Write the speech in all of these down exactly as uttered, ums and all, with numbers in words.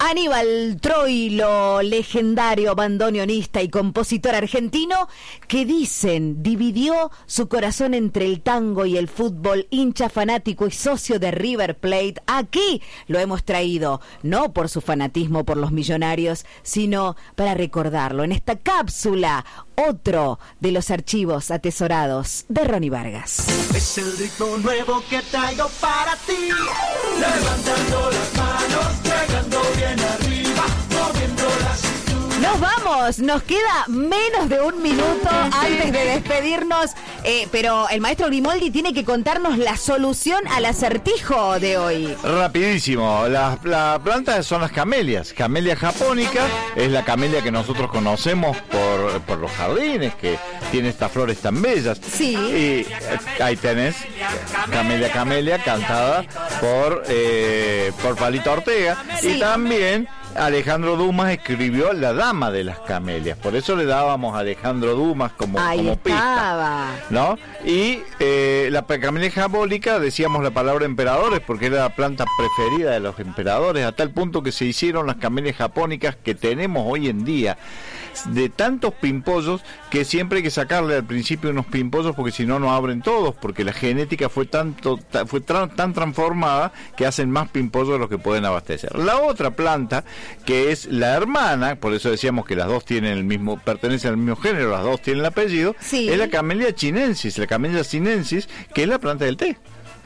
Aníbal Troilo, legendario bandoneonista y compositor argentino, que dicen dividió su corazón entre el tango y el fútbol, hincha fanático y socio de River Plate. Aquí lo hemos traído, no por su fanatismo por los millonarios, sino para recordarlo en esta cápsula, otro de los archivos atesorados de Ronnie Vargas. Es el ritmo nuevo que traigo para ti, levantando las manos, llegando bien arriba, moviendo la cintura. Nos vamos, nos queda menos de un minuto antes de despedirnos, eh, pero el maestro Grimoldi tiene que contarnos la solución al acertijo de hoy. Rapidísimo, la, la planta son las camelias. Camelia japónica es la camelia que nosotros conocemos por, por los jardines, que tiene estas flores tan bellas. Sí. Y eh, ahí tenés Camelia Camelia, cantada por, eh, por Palito Ortega. Sí. Y también Alejandro Dumas escribió La Dama de las Camelias, por eso le dábamos a Alejandro Dumas como, como pista, ¿no? Y eh, la camelia japónica, decíamos la palabra emperadores, porque era la planta preferida de los emperadores, a tal punto que se hicieron las camelias japónicas que tenemos hoy en día, de tantos pimpollos que siempre hay que sacarle al principio unos pimpollos, porque si no, no abren todos, porque la genética fue tanto ta, fue tra, tan transformada que hacen más pimpollos de los que pueden abastecer. La otra planta, que es la hermana, por eso decíamos que las dos tienen el mismo, pertenecen al mismo género, las dos tienen el apellido, sí. Es la Camellia chinensis, la Camellia chinensis, que es la planta del té.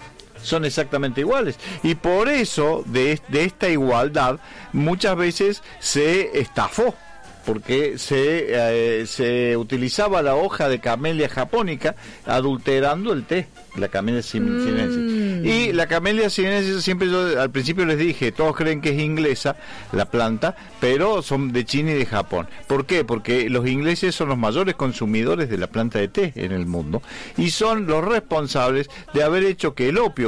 Son exactamente iguales, y por eso de, de esta igualdad muchas veces se estafó, porque se, eh, se utilizaba la hoja de Camellia japónica adulterando el té, la Camellia sinensis. Mm. Y la Camellia sinensis, siempre yo al principio les dije, todos creen que es inglesa la planta, pero son de China y de Japón. ¿Por qué? Porque los ingleses son los mayores consumidores de la planta de té en el mundo y son los responsables de haber hecho que el opio,